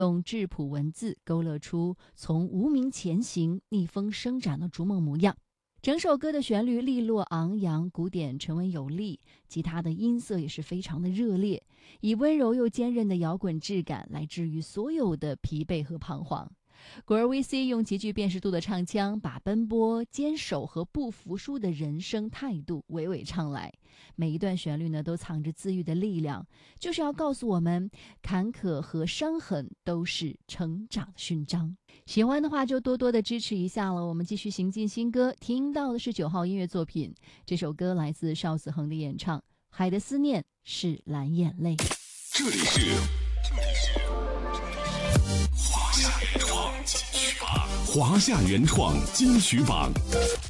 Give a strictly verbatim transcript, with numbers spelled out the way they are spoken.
用质朴文字勾勒出从无名前行、逆风生长的逐梦模样。整首歌的旋律利落昂扬，鼓点沉稳有力，吉他的音色也是非常的热烈，以温柔又坚韧的摇滚质感来治愈所有的疲惫和彷徨。古尔 V C 用极具辨识度的唱腔，把奔波、坚守和不服输的人生态度娓娓唱来。每一段旋律呢，都藏着自愈的力量，就是要告诉我们，坎坷和伤痕都是成长的勋章。喜欢的话就多多的支持一下了。我们继续行进新歌，听到的是九号音乐作品，这首歌来自邵子恒的演唱，《海的思念是蓝眼泪》。 这里是这里是华夏原创金曲榜，华夏原创金曲榜。